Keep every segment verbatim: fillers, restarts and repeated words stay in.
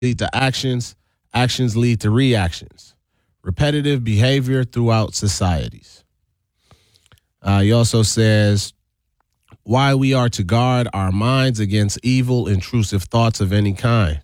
lead to actions, actions lead to reactions. Repetitive behavior throughout societies. Uh, he also says why we are to guard our minds against evil, intrusive thoughts of any kind.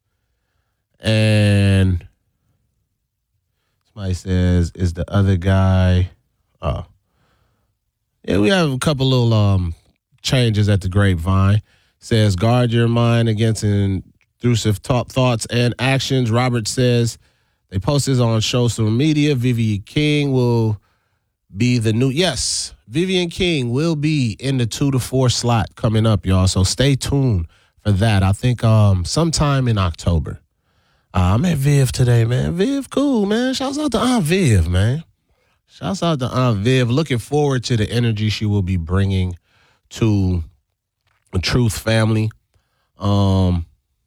And somebody says, is the other guy? Oh, yeah, we have a couple little um changes at the Grapevine. Says guard your mind against intrusive thought, thoughts and actions. Robert says they posted on social media. Vivian King will be the new yes. Vivian King will be in the two to four slot coming up, y'all. So stay tuned for that. I think um sometime in October. Uh, I'm at Viv today, man. Viv, cool, man. Shouts out to Aunt Viv, man. Shouts out to Aunt Viv. Looking forward to the energy she will be bringing to the Truth family. Um,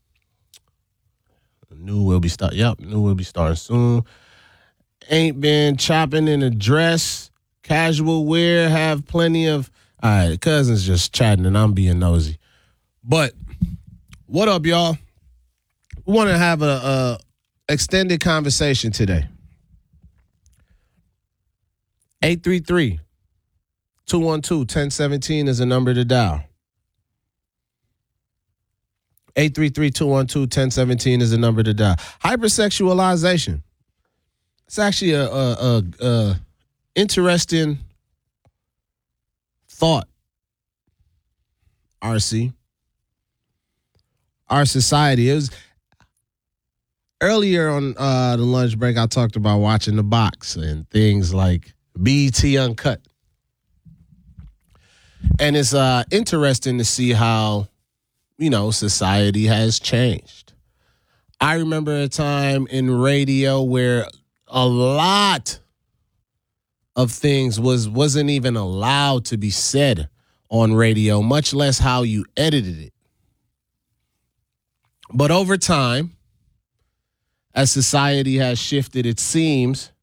new will be start. Yep, new will be starting soon. Ain't been chopping in a dress. Casual wear. Have plenty of. All right, cousins just chatting and I'm being nosy. But what up, y'all? We want to have a, a extended conversation today. eight three three, two one two, one zero one seven is the number to dial. eight three three, two one two, one zero one seven is the number to dial. Hypersexualization. It's actually a, a, a, a interesting thought, R C. Our society. It was earlier on uh, the lunch break, I talked about watching The Box and things like B E T Uncut. And it's uh, interesting to see how, you know, society has changed. I remember a time in radio where a lot of things was, wasn't even allowed to be said on radio, much less how you edited it. But over time, as society has shifted, it seems,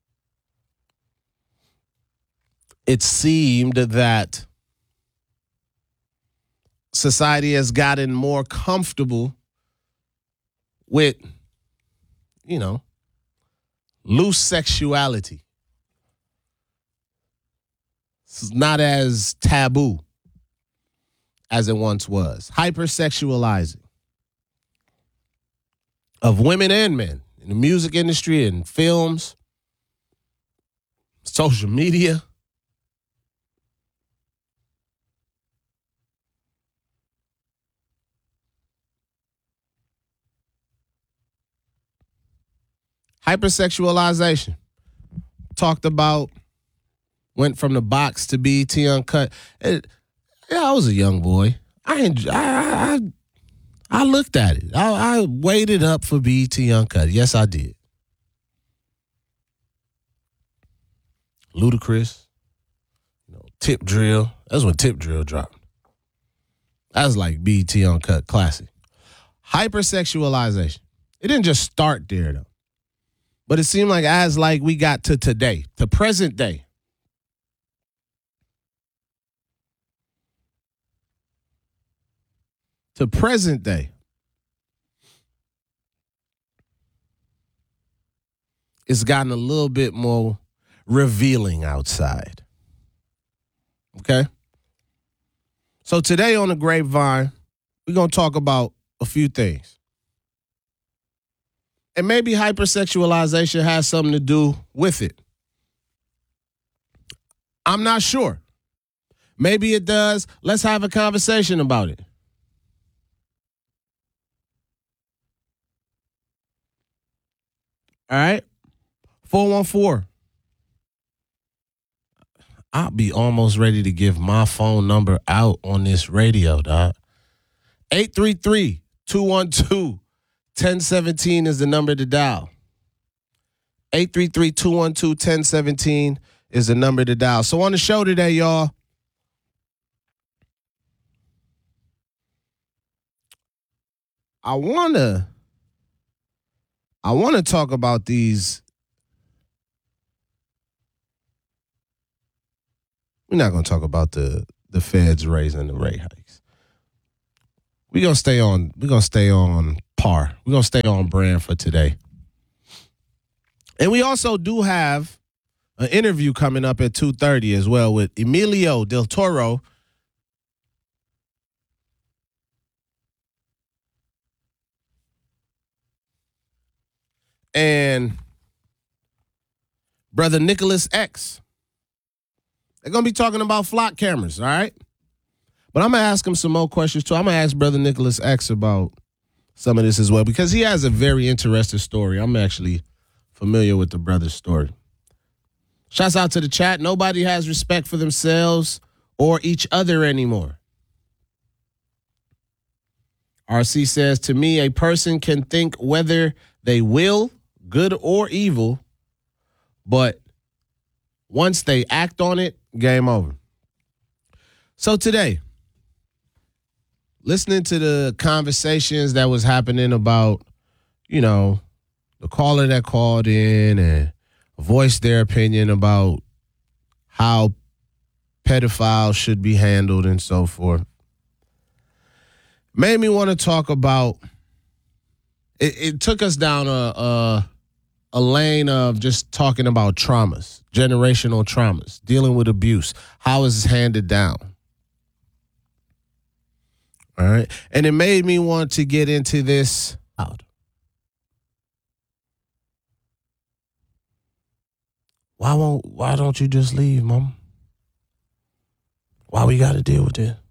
it seemed that society has gotten more comfortable with, you know, loose sexuality. It's not as taboo as it once was. Hypersexualizing of women and men in the music industry and films, social media. Hypersexualization. Talked about, went from The Box to B E T Uncut. It, yeah, I was a young boy. I enjoy, I, I I looked at it. I, I waited up for B E T Uncut. Yes, I did. Ludacris, you know, Tip Drill. That's when Tip Drill dropped. That was like B E T Uncut classic. Hypersexualization. It didn't just start there though, but it seemed like as like we got to today, to present day. To present day, it's gotten a little bit more revealing outside. Okay? So today on the Grapevine, we're going to talk about a few things. And maybe hypersexualization has something to do with it. I'm not sure. Maybe it does. Let's have a conversation about it. All right. four one four. I'll be almost ready to give my phone number out on this radio, dog. eight three three, two one two, one zero one seven is the number to dial. eight three three, two one two, one zero one seven is the number to dial. So on the show today, y'all, I want to I want to talk about these. We're not going to talk about the, the feds raising the rate hikes. We're going to stay on we're going to stay on par. We're going to stay on brand for today. And we also do have an interview coming up at two thirty as well with Emilio Del Toro. And brother Nicholas X. They're going to be talking about flock cameras, all right? But I'm going to ask him some more questions, too. I'm going to ask brother Nicholas X about some of this as well because he has a very interesting story. I'm actually familiar with the brother's story. Shouts out to the chat. Nobody has respect for themselves or each other anymore. R C says, to me, a person can think whether they will, good or evil, but once they act on it, game over. So today, listening to the conversations that was happening about, you know, the caller that called in and voiced their opinion about how pedophiles should be handled and so forth, made me want to talk about, it, it took us down a, a, a lane of just talking about traumas, generational traumas, dealing with abuse, how is it handed down. All right. And it made me want to get into this out. Why won't why don't you just leave, Mom? Why we gotta deal with it?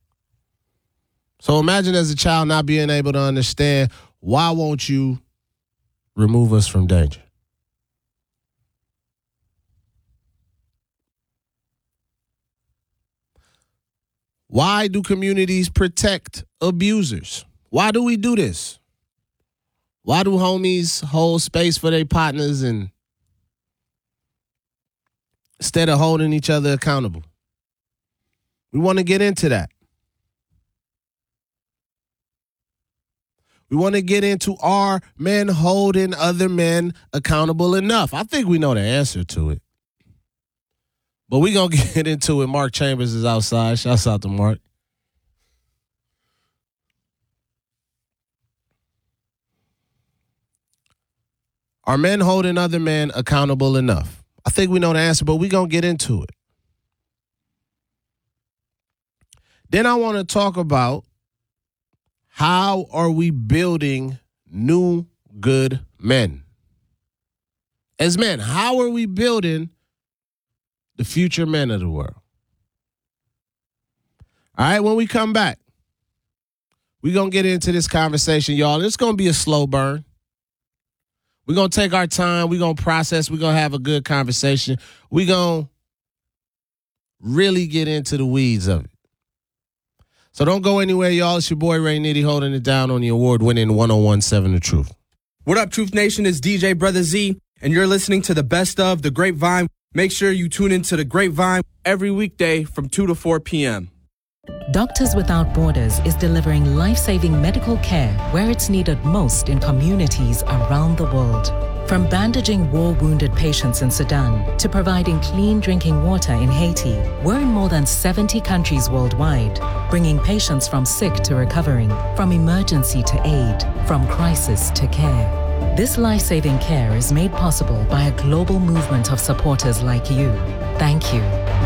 So imagine as a child not being able to understand, why won't you remove us from danger? Why do communities protect abusers? Why do we do this? Why do homies hold space for their partners and instead of holding each other accountable? We want to get into that. We want to get into, are men holding other men accountable enough? I think we know the answer to it. But we're going to get into it. Mark Chambers is outside. Shouts out to Mark. Are men holding other men accountable enough? I think we know the answer, but we're going to get into it. Then I want to talk about, how are we building new good men? As men, how are we building the future men of the world? All right, when we come back, we're going to get into this conversation, y'all. It's going to be a slow burn. We're going to take our time. We're going to process. We're going to have a good conversation. We're going to really get into the weeds of it. So don't go anywhere, y'all. It's your boy Ray Nitty holding it down on the award-winning one oh one point seven The Truth. What up, Truth Nation? It's D J Brother Z, and you're listening to the best of The Grapevine. Make sure you tune into The Grapevine every weekday from two to four p.m. Doctors Without Borders is delivering life-saving medical care where it's needed most in communities around the world. From bandaging war-wounded patients in Sudan to providing clean drinking water in Haiti, we're in more than seventy countries worldwide, bringing patients from sick to recovering, from emergency to aid, from crisis to care. This life-saving care is made possible by a global movement of supporters like you. Thank you.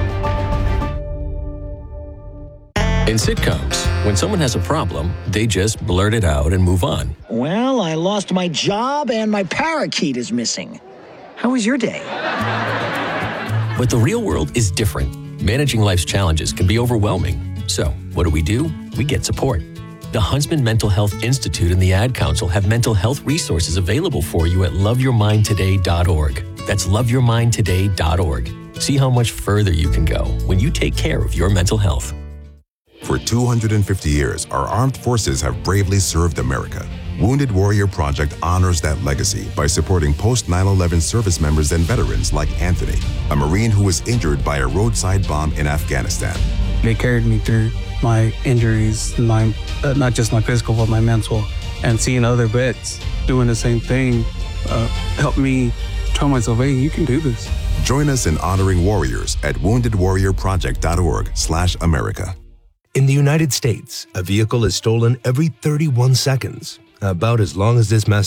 In sitcoms, when someone has a problem, they just blurt it out and move on. Well, I lost my job and my parakeet is missing. How was your day? But the real world is different. Managing life's challenges can be overwhelming. So, what do we do? We get support. The Huntsman Mental Health Institute and the Ad Council have mental health resources available for you at love your mind today dot org. That's love your mind today dot org. See how much further you can go when you take care of your mental health. For two hundred fifty years, our armed forces have bravely served America. Wounded Warrior Project honors that legacy by supporting post nine eleven service members and veterans like Anthony, a Marine who was injured by a roadside bomb in Afghanistan. They carried me through my injuries, my uh, not just my physical, but my mental. And seeing other vets doing the same thing uh, helped me tell myself, hey, you can do this. Join us in honoring warriors at wounded warrior project dot org slash America. In the United States, a vehicle is stolen every thirty-one seconds. about as long as this message